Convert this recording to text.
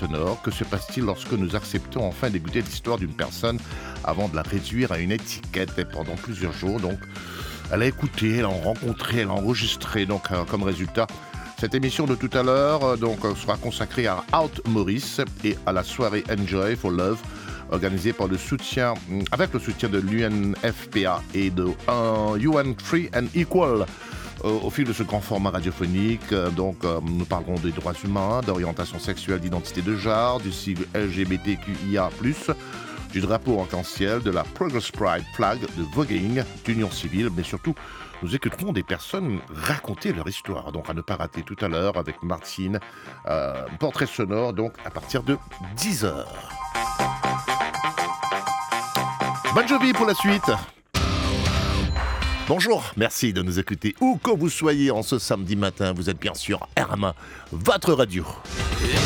sonore. Que se passe-t-il lorsque nous acceptons enfin d'écouter l'histoire d'une personne avant de la réduire à une étiquette? Et pendant plusieurs jours, donc, elle a écouté, elle a rencontré, elle a enregistré. Donc, comme résultat, cette émission de tout à l'heure sera consacrée à Out Maurice et à la soirée Enjoy for Love, organisée avec le soutien de l'UNFPA et de UN Free and Equal. Au fil de ce grand format radiophonique, nous parlerons des droits humains, d'orientation sexuelle, d'identité de genre, du sigle LGBTQIA+, du drapeau arc-en-ciel, de la Progress Pride Flag, de voguing, d'union civile, mais surtout, nous écouterons des personnes raconter leur histoire. Donc, à ne pas rater tout à l'heure avec Martine, portrait sonore, donc à partir de 10h. Bonne journée pour la suite. Bonjour, merci de nous écouter où que vous soyez en ce samedi matin. Vous êtes bien sûr RMA, votre radio.